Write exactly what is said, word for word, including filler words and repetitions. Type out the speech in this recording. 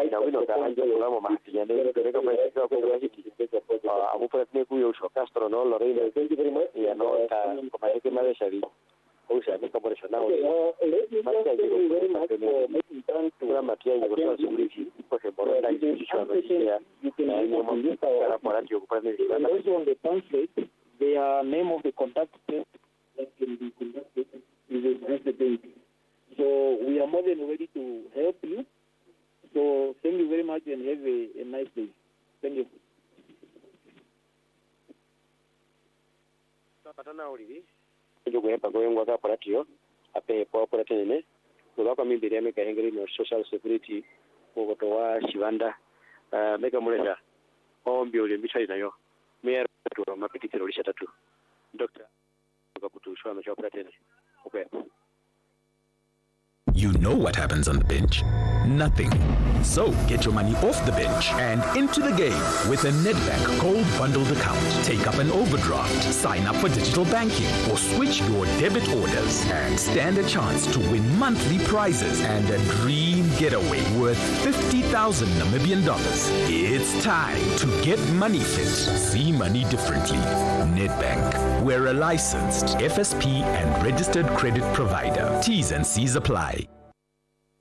na wino ka anje la mo ma ti ne de ko me ko ko ya ti a mo pa ne ku yo so Castro no lo reina thank you very much ya no ka ko ma ke ma de shari o sea ni como eso no más que yo very much una materia de cosa seguridad porque por la institución ya no me para para yo para mí on the pamphlet the name of the contact that can be conducted is the bank. So we are more than ready to help you. So thank you very much and have a, a nice day. Thank you. Patana Olivi. Yo voy a pagar un guarda para tío. Ape por por tener. Luego kami biria me kahenga no social security ko to wa Shivanda. Eh mega mulesha. On biole misai na yo. Me to ma petit terroriste tatu. Doctor Okay. You know what happens on the bench? Nothing. So get your money off the bench and into the game with a Nedbank Gold Bundled account. Take up an overdraft, sign up for digital banking, or switch your debit orders and stand a chance to win monthly prizes and a dream getaway worth fifty thousand Namibian dollars. It's time to get money fit. See money differently. Nedbank. We're a licensed F S P and registered credit provider. T's and C's apply.